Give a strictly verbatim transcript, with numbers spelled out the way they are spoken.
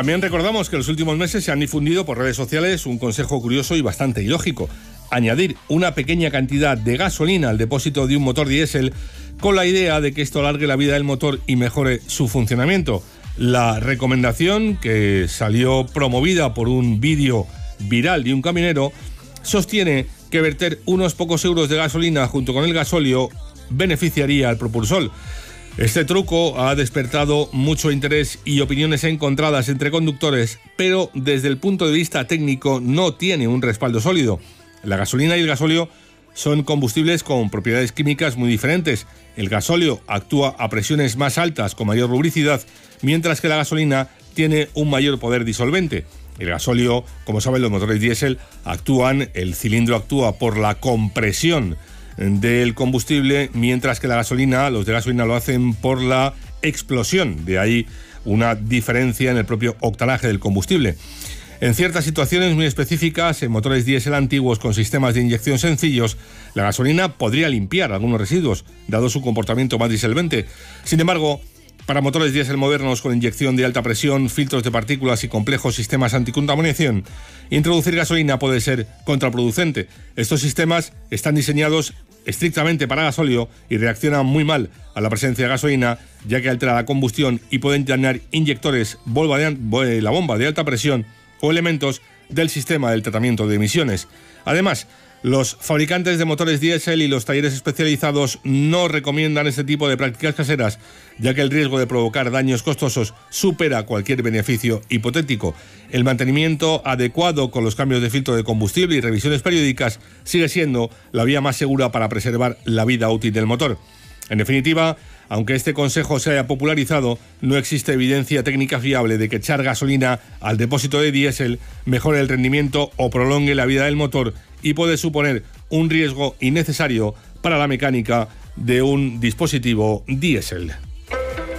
También recordamos que en los últimos meses se han difundido por redes sociales un consejo curioso y bastante ilógico: añadir una pequeña cantidad de gasolina al depósito de un motor diésel con la idea de que esto alargue la vida del motor y mejore su funcionamiento. La recomendación, que salió promovida por un vídeo viral de un camionero, sostiene que verter unos pocos euros de gasolina junto con el gasóleo beneficiaría al propulsor. Este truco ha despertado mucho interés y opiniones encontradas entre conductores, pero desde el punto de vista técnico no tiene un respaldo sólido. La gasolina y el gasóleo son combustibles con propiedades químicas muy diferentes. El gasóleo actúa a presiones más altas con mayor lubricidad, mientras que la gasolina tiene un mayor poder disolvente. El gasóleo, como saben los motores diésel, actúan, el cilindro actúa por la compresión del combustible, mientras que la gasolina, los de gasolina lo hacen por la explosión. De ahí una diferencia en el propio octanaje del combustible. En ciertas situaciones muy específicas, en motores diésel antiguos con sistemas de inyección sencillos, la gasolina podría limpiar algunos residuos, dado su comportamiento más disolvente. Sin embargo, para motores diésel modernos con inyección de alta presión, filtros de partículas y complejos sistemas anticontaminación, introducir gasolina puede ser contraproducente. Estos sistemas están diseñados estrictamente para gasóleo y reaccionan muy mal a la presencia de gasolina, ya que altera la combustión y pueden dañar inyectores, bomba de, la bomba de alta presión o elementos del sistema del tratamiento de emisiones. Además, los fabricantes de motores diésel y los talleres especializados no recomiendan este tipo de prácticas caseras, ya que el riesgo de provocar daños costosos supera cualquier beneficio hipotético. El mantenimiento adecuado con los cambios de filtro de combustible y revisiones periódicas sigue siendo la vía más segura para preservar la vida útil del motor. En definitiva, aunque este consejo se haya popularizado, no existe evidencia técnica fiable de que echar gasolina al depósito de diésel mejore el rendimiento o prolongue la vida del motor, y puede suponer un riesgo innecesario para la mecánica de un dispositivo diésel.